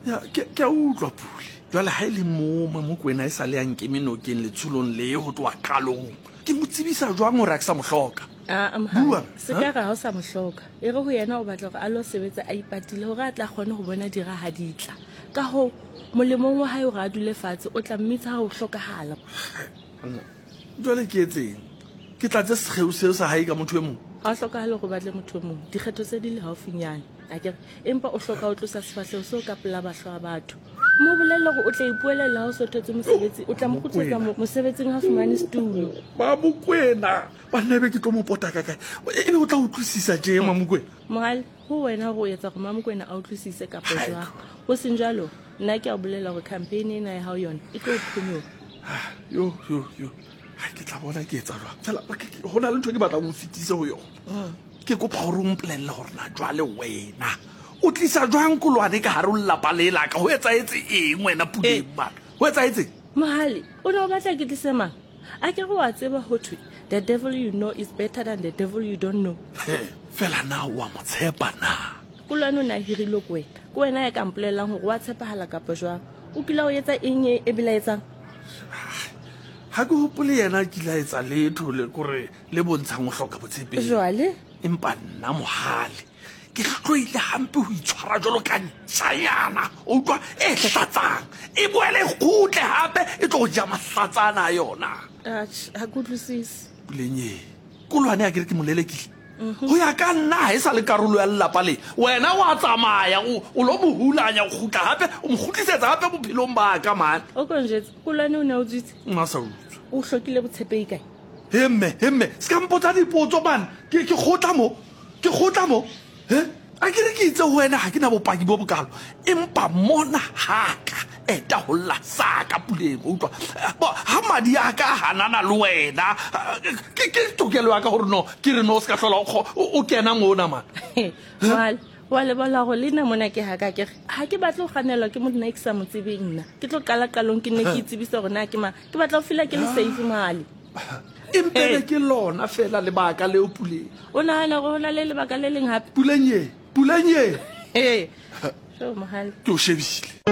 ya ke a utlwa Pule jwale ha ile mo Mokoena e sa le yang ke menokeng le tshulong le go twa qalong ke mo tsebisa jwang gore a ke sa mohloka se ka ga o sa mohloka e re ho yena o batla gore a lo sebetsa a ipatile gore a tla kgone go bona dira ha ditla ka ho molemong wa hae o ra dule fatshe o tla mmitsa ha o hlokahala jwale ke etseng ke tlatse sekgeo seo sa hae ka motho e mong a hlokahale go batle motho mong dikgetho tse di le haufinyane akere empa o hloka o tlosa sefahlego seo ka pela bahlo ba batho mo bolelle gore o tla ipuelela ha o sothetse mosebetsi o tla mo kgutletsa mosebetsing ha fumane setulo ba Mokoena ba nebe ke tlo mo pota ka kae ebe o tla utlwisisa je Mokoena mohale ho wena go etsa gore Mokoena a utlwisise ka potwa go seng jalo nna ke a bolela gore campaign ena ya hao yona e tlo phunyola yo ha ke tla bona ke etsa jwang fela go na le ntho ke batla go fitise ho yona ke kopa gore o mpolelle gore na jwale wena o tlisa jwang kolwane ka hare o lapa le la ka ho etsaetse eng wena Puleng bana ho etsaetse mohale o ne o batla ke tlise mang a ke go wa tseba ho thwe the devil you know is better than the devil you don't know fela na wa mo tshepa na kolwane o ne a hirile ko wena ya ka mpolelang gore wa tshepahala kapa jwang o kila o etsa eng e belaetsang ha ke hopole yena ke la etsa letho le kore le bontshang o hloka botshepehi jwale empa nna mohale ke tloile hampe ho itshwara jalo ka ntshanyana o utlwa e hlatsatsang e boele khutle hape e tlo ja mahlatsana yona ha ke utlwisise Puleng kolwane a ke re ke molelekile go ya ka nna ha e sa le karolo ya lelapa le wena wa tsamaya o lo bohulanya go khutla hape o mo khutlisetsa hape bophelong ba ka man o konjetse kolwane o ne o tsitse nna sa utlwa o hlokile botshepehi kae hemme ska mpotsa dipotso man ke khotla mo a ke re ke itse ho wena ha ke na bopaki bo bokalo empa mona haka eta ho la saka Puleng o utlwa ha madi a ka hanana le wena ke tokelo ya ka gore no ke re no ska hlola o kena mona man wa le bola go lena mona ke ha ke batla go ganelwa ke monna ke sa mo tsebeng nna ke tlo qalong ke ne ke itsebisa gore na ke batla go fila ke le safe mahali empele ke lona fela lebaka leo Puleng o nahana go hona le lebaka le leng hape Puleng so mahali ke o shebile